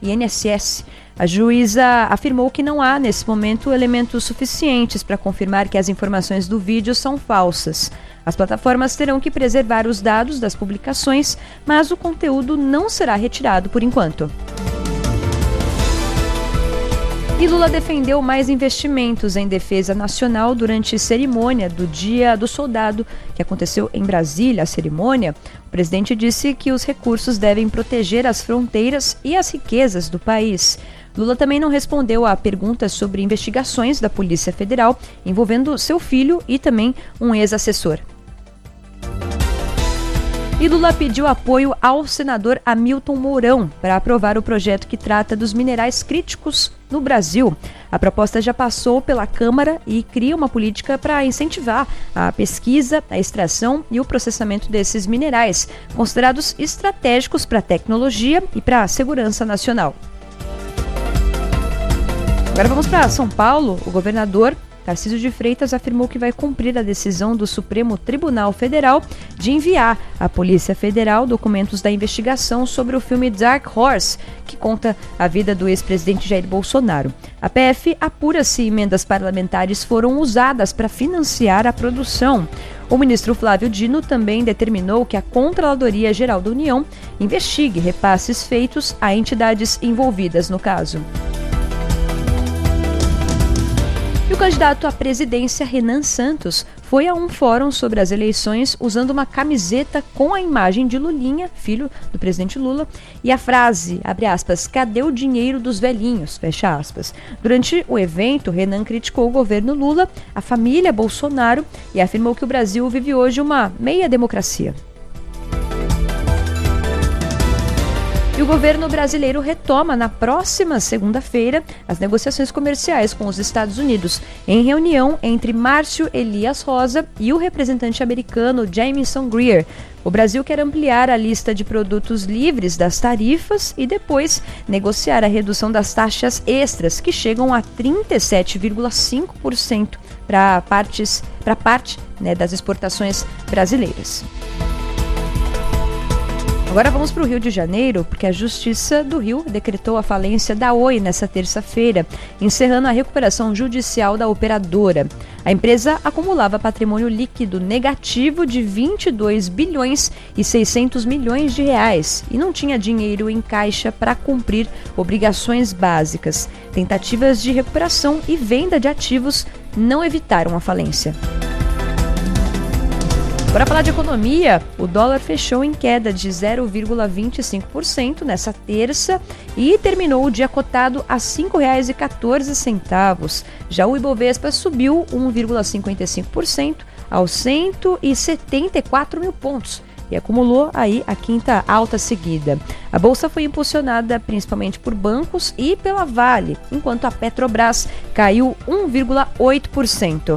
INSS. A juíza afirmou que não há, nesse momento, elementos suficientes para confirmar que as informações do vídeo são falsas. As plataformas terão que preservar os dados das publicações, mas o conteúdo não será retirado por enquanto. E Lula defendeu mais investimentos em defesa nacional durante cerimônia do Dia do Soldado, que aconteceu em Brasília. A cerimônia, o presidente disse que os recursos devem proteger as fronteiras e as riquezas do país. Lula também não respondeu a perguntas sobre investigações da Polícia Federal envolvendo seu filho e também um ex-assessor. E Lula pediu apoio ao senador Hamilton Mourão para aprovar o projeto que trata dos minerais críticos no Brasil. A proposta já passou pela Câmara e cria uma política para incentivar a pesquisa, a extração e o processamento desses minerais, considerados estratégicos para a tecnologia e para a segurança nacional. Agora vamos para São Paulo. O governador Tarcísio de Freitas afirmou que vai cumprir a decisão do Supremo Tribunal Federal de enviar à Polícia Federal documentos da investigação sobre o filme Dark Horse, que conta a vida do ex-presidente Jair Bolsonaro. A PF apura se emendas parlamentares foram usadas para financiar a produção. O ministro Flávio Dino também determinou que a Controladoria Geral da União investigue repasses feitos a entidades envolvidas no caso. E o candidato à presidência, Renan Santos, foi a um fórum sobre as eleições usando uma camiseta com a imagem de Lulinha, filho do presidente Lula, e a frase, abre aspas, "Cadê o dinheiro dos velhinhos?", fecha aspas. Durante o evento, Renan criticou o governo Lula, a família Bolsonaro e afirmou que o Brasil vive hoje uma meia democracia. E o governo brasileiro retoma na próxima segunda-feira as negociações comerciais com os Estados Unidos, em reunião entre Márcio Elias Rosa e o representante americano Jamieson Greer. O Brasil quer ampliar a lista de produtos livres das tarifas e depois negociar a redução das taxas extras, que chegam a 37,5% para parte das exportações brasileiras. Agora vamos para o Rio de Janeiro, porque a Justiça do Rio decretou a falência da Oi nesta terça-feira, encerrando a recuperação judicial da operadora. A empresa acumulava patrimônio líquido negativo de 22 bilhões e 600 milhões de reais e não tinha dinheiro em caixa para cumprir obrigações básicas. Tentativas de recuperação e venda de ativos não evitaram a falência. Para falar de economia, o dólar fechou em queda de 0,25% nessa terça e terminou o dia cotado a R$ 5,14. Já o Ibovespa subiu 1,55% aos 174 mil pontos e acumulou aí a quinta alta seguida. A bolsa foi impulsionada principalmente por bancos e pela Vale, enquanto a Petrobras caiu 1,8%.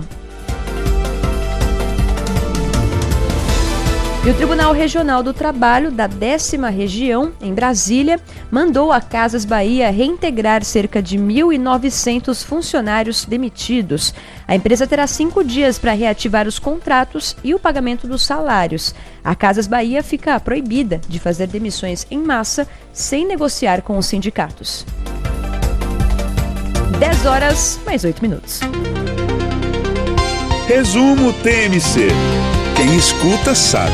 E o Tribunal Regional do Trabalho da 10ª Região, em Brasília, mandou a Casas Bahia reintegrar cerca de 1.900 funcionários demitidos. A empresa terá 5 dias para reativar os contratos e o pagamento dos salários. A Casas Bahia fica proibida de fazer demissões em massa sem negociar com os sindicatos. 10 horas, mais 8 minutos. Resumo TMC. Quem escuta sabe.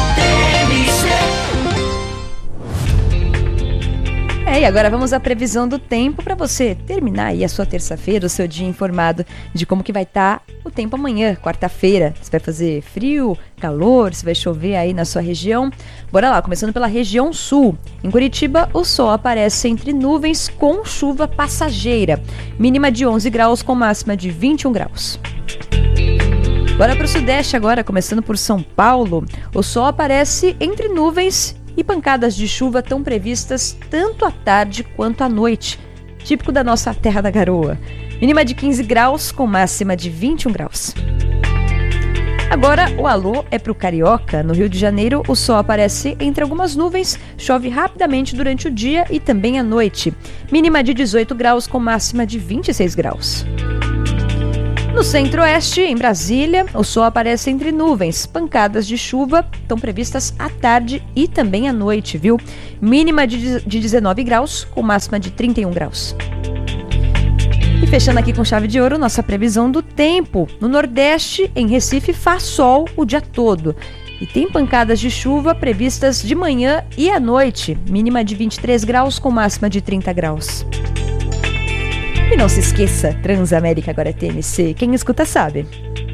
E agora vamos à previsão do tempo para você terminar aí a sua terça-feira, o seu dia informado de como que vai estar o tempo amanhã, quarta-feira. Se vai fazer frio, calor, se vai chover aí na sua região. Bora lá, começando pela região sul. Em Curitiba, o sol aparece entre nuvens com chuva passageira. Mínima de 11 graus com máxima de 21 graus. Bora para o sudeste agora, começando por São Paulo. O sol aparece entre nuvens e pancadas de chuva estão previstas tanto à tarde quanto à noite, típico da nossa terra da garoa. Mínima de 15 graus com máxima de 21 graus. Agora o alô é para o Carioca. No Rio de Janeiro, o sol aparece entre algumas nuvens, chove rapidamente durante o dia e também à noite. Mínima de 18 graus com máxima de 26 graus. No No centro-oeste, em Brasília, o sol aparece entre nuvens. Pancadas de chuva estão previstas à tarde e também à noite, viu? Mínima de 19 graus, com máxima de 31 graus. E fechando aqui com chave de ouro, nossa previsão do tempo. No Nordeste, em Recife, faz sol o dia todo. E tem pancadas de chuva previstas de manhã e à noite. Mínima de 23 graus, com máxima de 30 graus. E não se esqueça, Transamérica agora é TNC. Quem escuta sabe.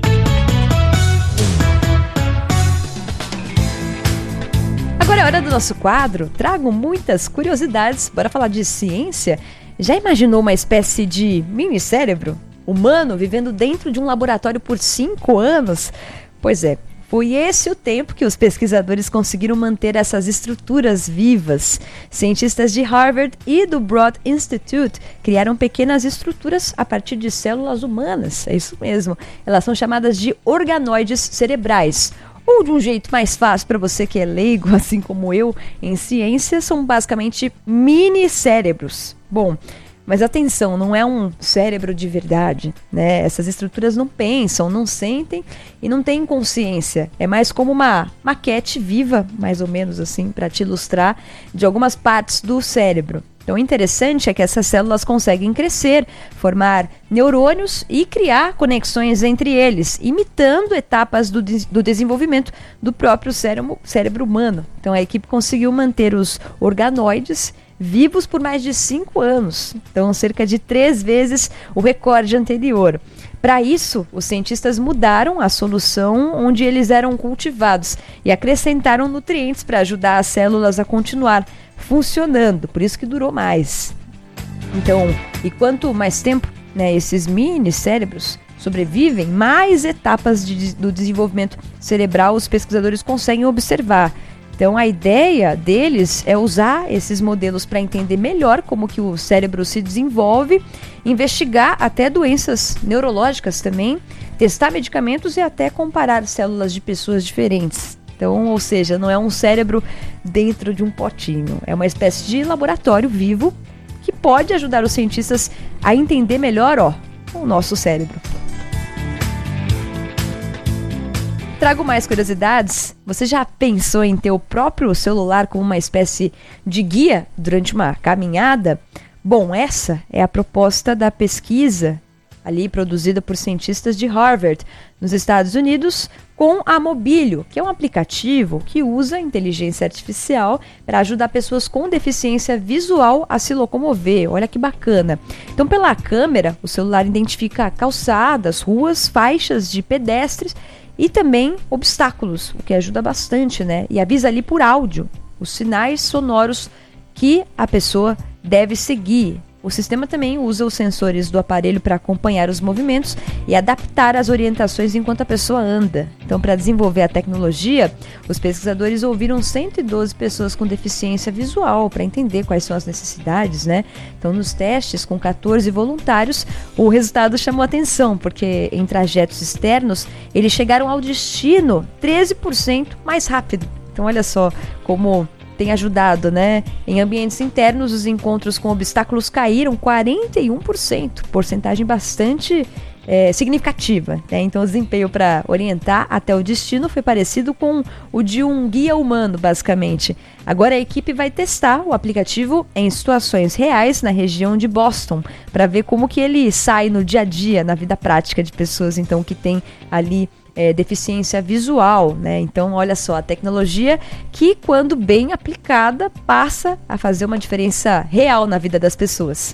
Agora é hora do nosso quadro. Trago muitas curiosidades. Bora falar de ciência? Já imaginou uma espécie de mini cérebro humano vivendo dentro de um laboratório por 5 anos? Pois é. Foi esse o tempo que os pesquisadores conseguiram manter essas estruturas vivas. Cientistas de Harvard e do Broad Institute criaram pequenas estruturas a partir de células humanas. É isso mesmo. Elas são chamadas de organoides cerebrais. Ou de um jeito mais fácil para você que é leigo, assim como eu, em ciência, são basicamente mini cérebros. Bom, mas atenção, não é um cérebro de verdade, né? Essas estruturas não pensam, não sentem e não têm consciência. É mais como uma maquete viva, mais ou menos assim, para te ilustrar, de algumas partes do cérebro. Então, o interessante é que essas células conseguem crescer, formar neurônios e criar conexões entre eles, imitando etapas do desenvolvimento do próprio cérebro humano. Então, a equipe conseguiu manter os organoides vivos por mais de 5 anos, então cerca de 3 vezes o recorde anterior. Para isso, os cientistas mudaram a solução onde eles eram cultivados e acrescentaram nutrientes para ajudar as células a continuar funcionando, por isso que durou mais. Então, e quanto mais tempo, né, esses mini cérebros sobrevivem, mais etapas do desenvolvimento cerebral os pesquisadores conseguem observar. Então, a ideia deles é usar esses modelos para entender melhor como que o cérebro se desenvolve, investigar até doenças neurológicas também, testar medicamentos e até comparar células de pessoas diferentes. Então, ou seja, não é um cérebro dentro de um potinho, é uma espécie de laboratório vivo que pode ajudar os cientistas a entender melhor, o nosso cérebro. Trago mais curiosidades. Você já pensou em ter o próprio celular como uma espécie de guia durante uma caminhada? Bom, essa é a proposta da pesquisa ali produzida por cientistas de Harvard, nos Estados Unidos, com a Mobilio, que é um aplicativo que usa inteligência artificial para ajudar pessoas com deficiência visual a se locomover. Olha que bacana. Então, pela câmera, o celular identifica calçadas, ruas, faixas de pedestres e também obstáculos, o que ajuda bastante, né? E avisa ali por áudio os sinais sonoros que a pessoa deve seguir. O sistema também usa os sensores do aparelho para acompanhar os movimentos e adaptar as orientações enquanto a pessoa anda. Então, para desenvolver a tecnologia, os pesquisadores ouviram 112 pessoas com deficiência visual para entender quais são as necessidades, né? Então, nos testes com 14 voluntários, o resultado chamou atenção, porque em trajetos externos, eles chegaram ao destino 13% mais rápido. Então, olha só como tem ajudado, né? Em ambientes internos, os encontros com obstáculos caíram 41%, porcentagem bastante significativa, né? Então, o desempenho para orientar até o destino foi parecido com o de um guia humano, basicamente. Agora, a equipe vai testar o aplicativo em situações reais na região de Boston, para ver como que ele sai no dia a dia, na vida prática de pessoas, então, que tem ali deficiência visual, né? Então, olha só, a tecnologia que, quando bem aplicada, passa a fazer uma diferença real na vida das pessoas.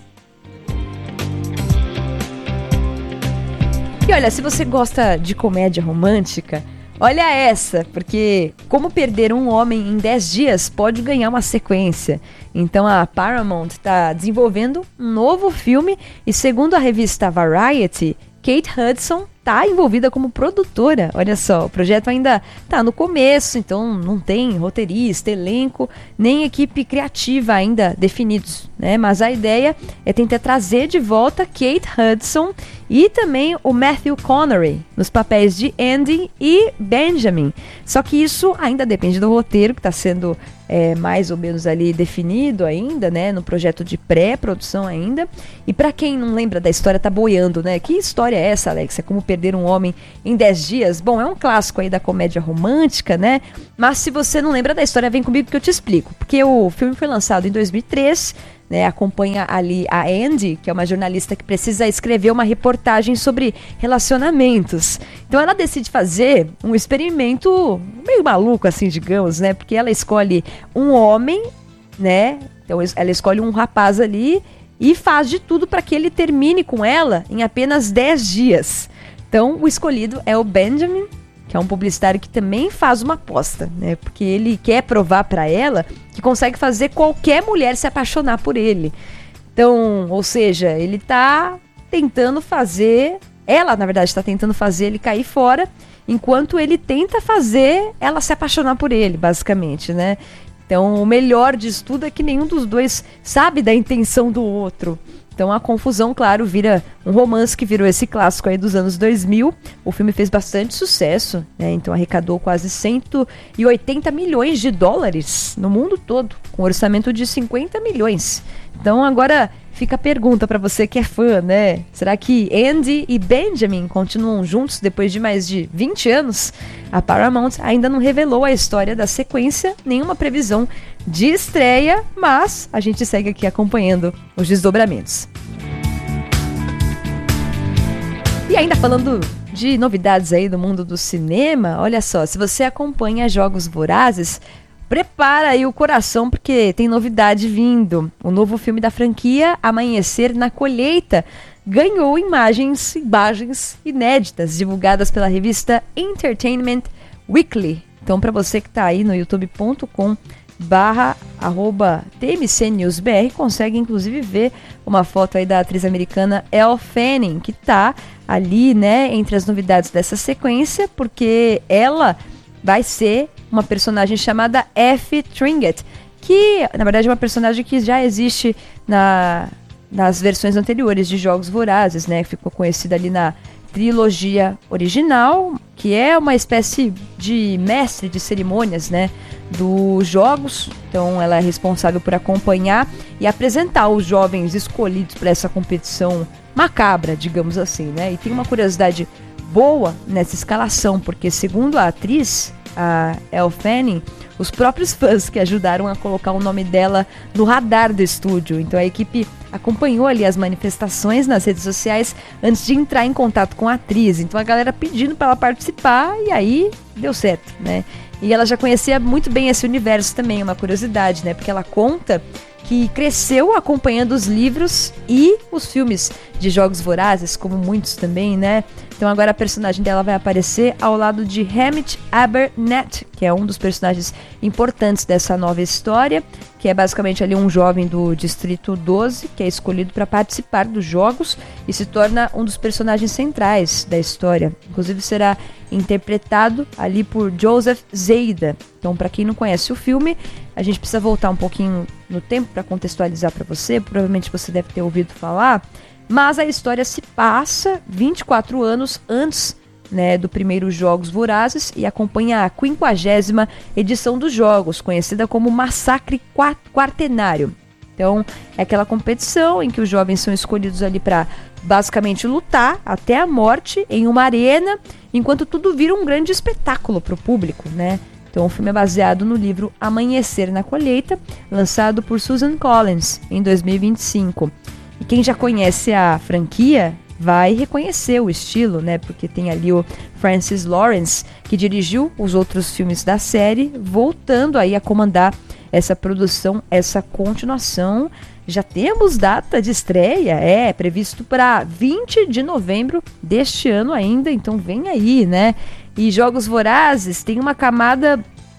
E olha, se você gosta de comédia romântica, olha essa, porque Como Perder um Homem em 10 Dias pode ganhar uma sequência. Então a Paramount está desenvolvendo um novo filme e, segundo a revista Variety, Kate Hudson está envolvida como produtora. Olha só, o projeto ainda está no começo, então não tem roteirista, elenco, nem equipe criativa ainda definidos, né? Mas a ideia é tentar trazer de volta Kate Hudson e também o Matthew Connery nos papéis de Andy e Benjamin. Só que isso ainda depende do roteiro que está sendo mais ou menos ali definido ainda, né, no projeto de pré-produção ainda. E pra quem não lembra da história, tá boiando, né? Que história é essa, Alex? É Como Perder um Homem em 10 Dias? Bom, é um clássico aí da comédia romântica, né? Mas se você não lembra da história, vem comigo que eu te explico. Porque o filme foi lançado em 2003, né, acompanha ali a Andy, que é uma jornalista que precisa escrever uma reportagem sobre relacionamentos. Então ela decide fazer um experimento meio maluco, assim, digamos, né? Porque ela escolhe um homem, né? Então ela escolhe um rapaz ali e faz de tudo para que ele termine com ela em apenas 10 dias. Então o escolhido é o Benjamin, que é um publicitário que também faz uma aposta, né? Porque ele quer provar para ela que consegue fazer qualquer mulher se apaixonar por ele. Então, ou seja, ele tá tentando fazer... Ela, na verdade, está tentando fazer ele cair fora, enquanto ele tenta fazer ela se apaixonar por ele, basicamente, né? Então, o melhor disso tudo é que nenhum dos dois sabe da intenção do outro. Então a confusão, claro, vira um romance que virou esse clássico aí dos anos 2000. O filme fez bastante sucesso, né? Então arrecadou quase 180 milhões de dólares no mundo todo, com um orçamento de 50 milhões. Então agora fica a pergunta para você que é fã, né? Será que Andy e Benjamin continuam juntos depois de mais de 20 anos? A Paramount ainda não revelou a história da sequência, nenhuma previsão de estreia, mas a gente segue aqui acompanhando os desdobramentos. E ainda falando de novidades aí do mundo do cinema, olha só, se você acompanha Jogos Vorazes, prepara aí o coração porque tem novidade vindo. O novo filme da franquia, Amanhecer na Colheita, ganhou imagens inéditas divulgadas pela revista Entertainment Weekly. Então, para você que está aí no youtube.com/TMCNewsBR, consegue inclusive ver uma foto aí da atriz americana Elle Fanning, que está ali, né, entre as novidades dessa sequência, porque ela vai ser uma personagem chamada Effie Trinket, que na verdade é uma personagem que já existe nas versões anteriores de Jogos Vorazes, né? Ficou conhecida ali na trilogia original, que é uma espécie de mestre de cerimônias, né, dos jogos. Então ela é responsável por acompanhar e apresentar os jovens escolhidos para essa competição macabra, digamos assim, né? E tem uma curiosidade boa nessa escalação, porque segundo a atriz, a Elle Fanning, os próprios fãs que ajudaram a colocar o nome dela no radar do estúdio. Então a equipe acompanhou ali as manifestações nas redes sociais antes de entrar em contato com a atriz. Então a galera pedindo para ela participar e aí deu certo, né? E ela já conhecia muito bem esse universo também, uma curiosidade, né? Porque ela conta que cresceu acompanhando os livros e os filmes de Jogos Vorazes, como muitos também, né? Então agora a personagem dela vai aparecer ao lado de Hamit Abernathy, que é um dos personagens importantes dessa nova história, que é basicamente ali um jovem do Distrito 12, que é escolhido para participar dos jogos e se torna um dos personagens centrais da história. Inclusive será interpretado ali por Joseph Zada. Então, para quem não conhece o filme, a gente precisa voltar um pouquinho no tempo para contextualizar para você. Provavelmente você deve ter ouvido falar, mas a história se passa 24 anos antes, né, do primeiro Jogos Vorazes e acompanha a 50ª edição dos jogos, conhecida como Massacre Quaternário. Então, é aquela competição em que os jovens são escolhidos ali para basicamente lutar até a morte em uma arena, enquanto tudo vira um grande espetáculo para o público, né? Então, o filme é baseado no livro Amanhecer na Colheita, lançado por Susan Collins em 2025. E quem já conhece a franquia vai reconhecer o estilo, né? Porque tem ali o Francis Lawrence, que dirigiu os outros filmes da série, voltando aí a comandar essa produção, essa continuação. Já temos data de estreia, previsto para 20 de novembro deste ano ainda, então vem aí, né? E Jogos Vorazes tem uma camada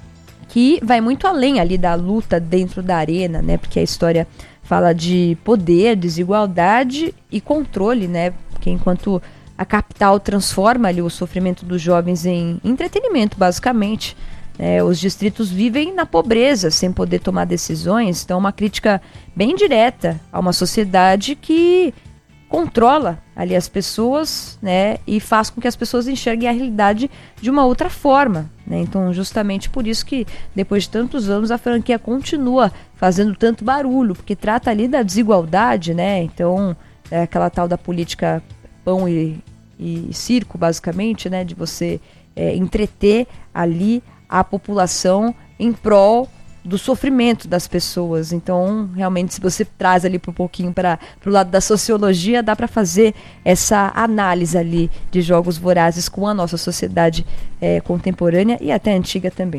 que vai muito além ali da luta dentro da arena, né? Porque a história fala de poder, desigualdade e controle, né? Porque enquanto a capital transforma ali o sofrimento dos jovens em entretenimento, basicamente, os distritos vivem na pobreza, sem poder tomar decisões. Então, uma crítica bem direta a uma sociedade que controla ali as pessoas, né, e faz com que as pessoas enxerguem a realidade de uma outra forma, né? Então, justamente por isso que depois de tantos anos a franquia continua fazendo tanto barulho, porque trata ali da desigualdade, né? Então, é aquela tal da política pão e circo, basicamente, né, de você entreter ali a população em prol do sofrimento das pessoas. Então, realmente, se você traz ali um pouquinho para o lado da sociologia, dá para fazer essa análise ali de Jogos Vorazes com a nossa sociedade contemporânea e até antiga também.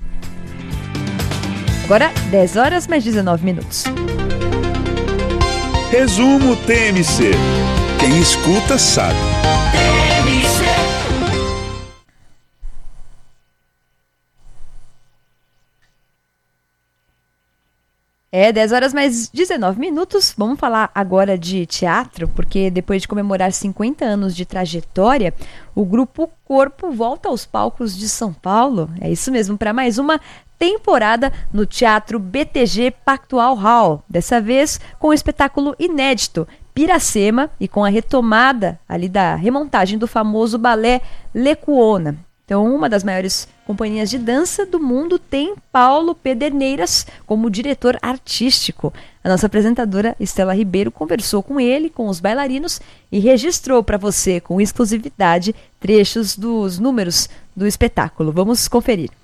Agora, 10 horas mais 19 minutos. Resumo TMC. Quem escuta sabe. É, 10 horas mais 19 minutos. Vamos falar agora de teatro, porque depois de comemorar 50 anos de trajetória, o Grupo Corpo volta aos palcos de São Paulo. É isso mesmo, para mais uma temporada no Teatro BTG Pactual Hall. Dessa vez com um espetáculo inédito, Piracema, e com a retomada ali da remontagem do famoso balé Lecuona. Então, uma das maiores companhias de dança do mundo tem Paulo Pederneiras como diretor artístico. A nossa apresentadora Estela Ribeiro conversou com ele, com os bailarinos, e registrou para você, com exclusividade, trechos dos números do espetáculo. Vamos conferir.